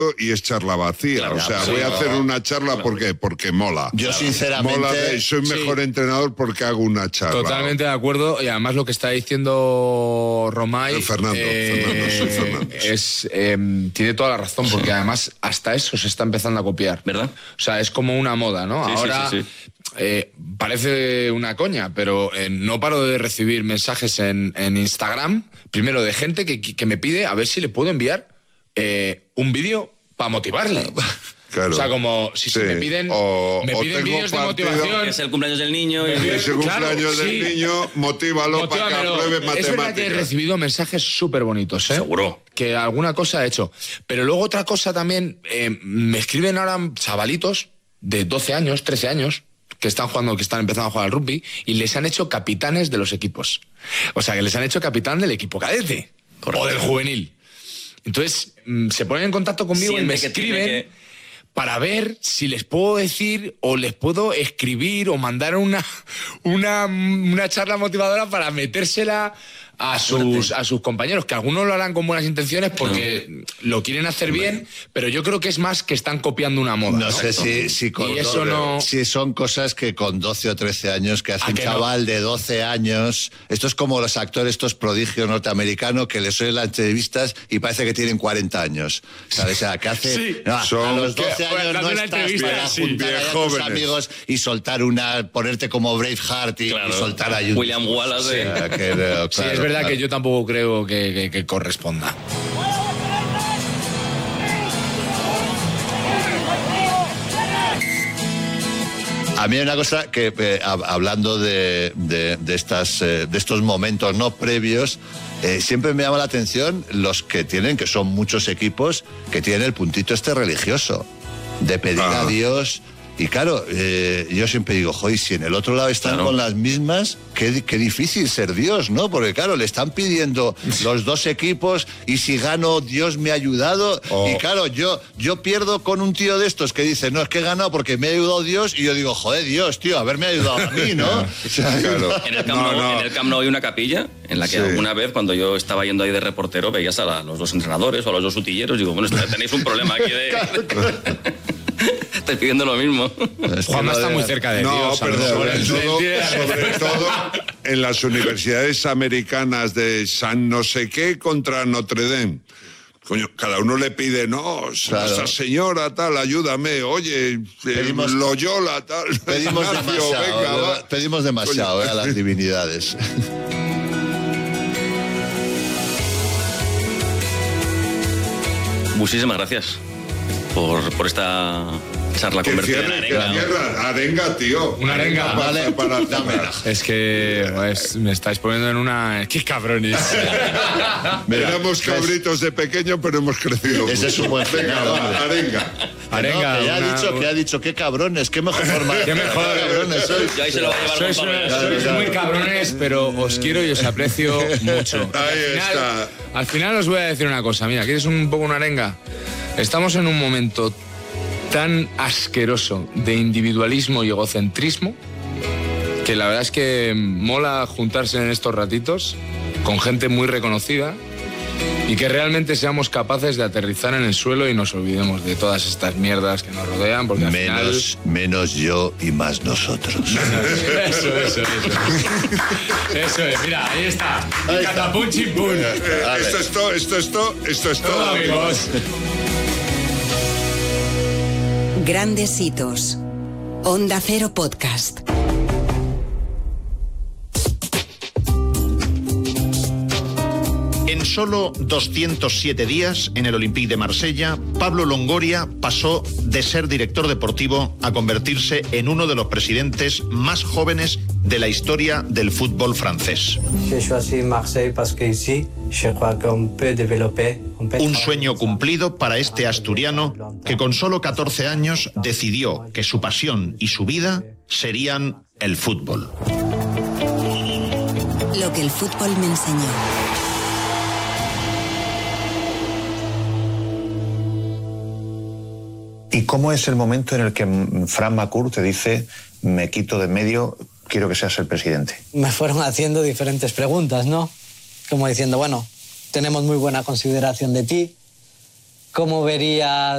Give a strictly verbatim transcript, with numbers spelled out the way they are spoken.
y es charla vacía. Claro, o sea, sí, voy a hacer una charla claro. porque, porque mola. Yo claro. sinceramente... Mola de, soy mejor sí. entrenador porque hago una charla. Totalmente de acuerdo. Y además lo que está diciendo Romay... El Fernando, eh, Fernando, soy Fernando. Es, eh, tiene toda la razón, porque además hasta eso se está empezando a copiar. ¿Verdad? O sea, es como una moda, ¿no? Sí, Ahora... sí, sí, sí. Eh, parece una coña, pero eh, no paro de recibir mensajes en, en Instagram, primero de gente que, que me pide a ver si le puedo enviar eh, un vídeo para motivarle. Claro. O sea, como si sí. se me piden, o, me o piden vídeos de partido, motivación. Es el cumpleaños del niño. Y... Es el cumpleaños claro, del sí. niño, motívalo para que apruebe matemáticas. Es verdad que he recibido mensajes súper bonitos, ¿eh? Seguro. Que alguna cosa he hecho. Pero luego otra cosa también, eh, me escriben ahora chavalitos de doce años, trece años, que están jugando, que están empezando a jugar al rugby, y les han hecho capitanes de los equipos. O sea, que les han hecho capitán del equipo cadete. Correcto. O del juvenil. Entonces, se ponen en contacto conmigo Siente y me escriben que... para ver si les puedo decir o les puedo escribir o mandar una, una, una charla motivadora para metérsela a sus, a sus compañeros, que algunos lo harán con buenas intenciones porque no. lo quieren hacer bien, pero yo creo que es más que están copiando una moda. No, ¿no? sé si, si, con y eso no... si son cosas que con doce o trece años, que hace un chaval no? de doce años, esto es como los actores, estos prodigios norteamericanos que les oyen las entrevistas y parece que tienen cuarenta años. ¿Sabes? O sea, que hace... Sí. No, son, a los doce años no estás para sí, juntar a tus amigos y soltar una, ponerte como Braveheart y, claro. y soltar a William Wallace. Sí, de... que, claro, sí, es verdad claro. que yo tampoco creo que, que, que corresponda. A mí hay una cosa que, eh, hablando de, de, de, estas, eh, de estos momentos no previos, eh, siempre me llama la atención los que tienen, que son muchos equipos, que tienen el puntito este religioso, de pedir ah. a Dios. Y claro, eh, yo siempre digo, joder, si en el otro lado están claro. con las mismas, qué, qué difícil ser Dios, ¿no? Porque claro, le están pidiendo los dos equipos y si gano, Dios me ha ayudado. Oh. Y claro, yo, yo pierdo con un tío de estos que dice, no, es que he ganado porque me ha ayudado Dios. Y yo digo, joder, Dios, tío, haberme ayudado a mí, ¿no? O sea, claro. En el Camp Nou no, no. no hay una capilla en la que sí. alguna vez, cuando yo estaba yendo ahí de reportero, veías a la, los dos entrenadores o a los dos utilleros y digo, bueno, tenéis un problema aquí de... Estáis pidiendo lo mismo. Es que Juanma está muy cerca de no, Dios. Pero sobre, todo, sobre todo en las universidades americanas de San no sé qué contra Notre Dame. Coño, cada uno le pide, no, claro. esa señora tal, ayúdame, oye, pedimos, Loyola tal. Pedimos Ignacio, demasiado, venga, de, va. pedimos demasiado eh, a las divinidades. Muchísimas gracias por, por esta charla convertida en arenga. Tierra, arenga, tío. Una arenga. Vale, para, para es que pues, me estáis poniendo en una... ¡Qué cabrones! Éramos cabritos de pequeño, pero hemos crecido. Ese es un buen Venga, va, arenga. Arenga. No, que, ya una... ha dicho, que ha dicho, qué cabrones, qué mejor forma. Qué mejor. Cabrones sois. Yo ahí se lo voy a llevar sois, una, sois muy cabrones, pero os quiero y os aprecio mucho. Ahí al final, está. Al final os voy a decir una cosa. Mira, ¿quieres un poco una arenga? Estamos en un momento tan asqueroso de individualismo y egocentrismo que la verdad es que mola juntarse en estos ratitos con gente muy reconocida y que realmente seamos capaces de aterrizar en el suelo y nos olvidemos de todas estas mierdas que nos rodean, porque al menos, final... menos yo y más nosotros. Eso, eso, eso. Eso es, mira, ahí está. Y catapum chimpún. Esto es todo, esto es todo, esto es todo, todo amigos. Grandes hitos. Onda Cero Podcast. En solo doscientos siete días, en el Olympique de Marsella, Pablo Longoria pasó de ser director deportivo a convertirse en uno de los presidentes más jóvenes de la historia del fútbol francés. Un sueño cumplido para este asturiano que con solo catorce años decidió que su pasión y su vida serían el fútbol. Lo que el fútbol me enseñó. ¿Y cómo es el momento en el que Fran Macour te dice, me quito de en medio, quiero que seas el presidente? Me fueron haciendo diferentes preguntas, ¿no? Como diciendo, bueno, tenemos muy buena consideración de ti. ¿Cómo verías